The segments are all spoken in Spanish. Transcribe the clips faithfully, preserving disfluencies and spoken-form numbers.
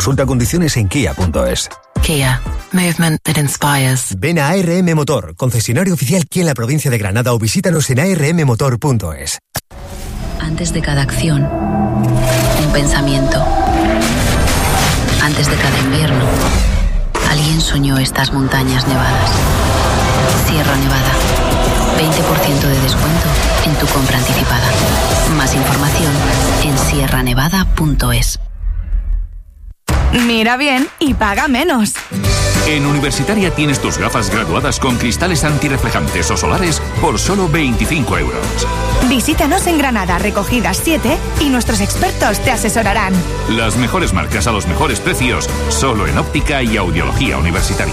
Consulta condiciones en kia punto es. Kia. Movement that inspires. Ven a A R M Motor, concesionario oficial Kia en la provincia de Granada, o visítanos en a r m motor punto es. Antes de cada acción, un pensamiento. Antes de cada invierno, alguien soñó estas montañas nevadas. Sierra Nevada. veinte por ciento de descuento en tu compra anticipada. Más información en sierra nevada punto es. Mira bien y paga menos. En Universitaria tienes tus gafas graduadas con cristales antirreflejantes o solares por solo veinticinco euros. Visítanos en Granada, Recogidas siete, y nuestros expertos te asesorarán. Las mejores marcas a los mejores precios, solo en óptica y audiología universitaria.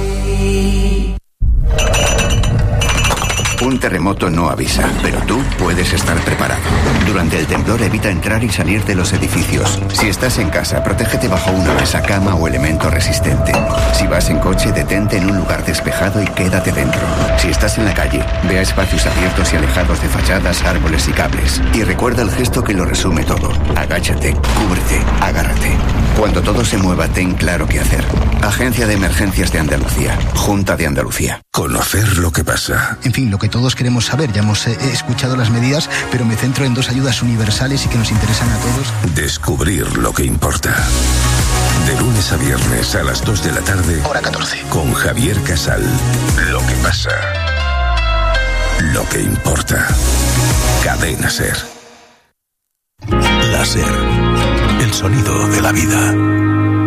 Un terremoto no avisa, pero tú puedes estar preparado. Durante el temblor evita entrar y salir de los edificios. Si estás en casa, protégete bajo una mesa, cama o elemento resistente. Si vas en coche, detente en un lugar despejado y quédate dentro. Si estás en la calle, ve a espacios abiertos y alejados de fachadas, árboles y cables. Y recuerda el gesto que lo resume todo. Agáchate, cúbrete, agárrate. Cuando todo se mueva, ten claro qué hacer. Agencia de Emergencias de Andalucía. Junta de Andalucía. Conocer lo que pasa. En fin, lo que todos queremos saber. Ya hemos eh, escuchado las medidas, pero me centro en dos ayudas universales y que nos interesan a todos. Descubrir lo que importa. De lunes a viernes a las dos de la tarde. Hora catorce. Con Javier Casal. Lo que pasa. Lo que importa. Cadena SER. Láser. El sonido de la vida.